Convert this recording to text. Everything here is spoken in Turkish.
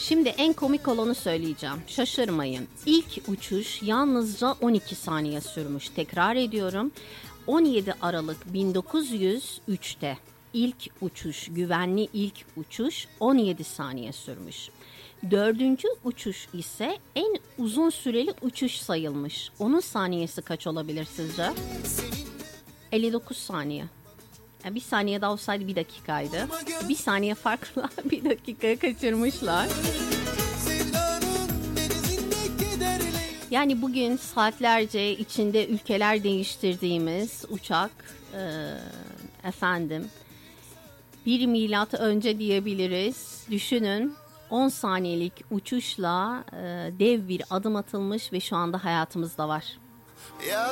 Şimdi en komik olanı söyleyeceğim. Şaşırmayın. İlk uçuş yalnızca 12 saniye sürmüş. Tekrar ediyorum. 17 Aralık 1903'te ilk uçuş, güvenli ilk uçuş 17 saniye sürmüş. Dördüncü uçuş ise en uzun süreli uçuş sayılmış. Onun saniyesi kaç olabilir sizce? 59 saniye. Yani bir saniye daha olsaydı bir dakikaydı. Bir saniye farkla bir dakikaya kaçırmışlar. Yani bugün saatlerce içinde ülkeler değiştirdiğimiz uçak bir milat önce diyebiliriz. Düşünün 10 saniyelik uçuşla dev bir adım atılmış ve şu anda hayatımızda var.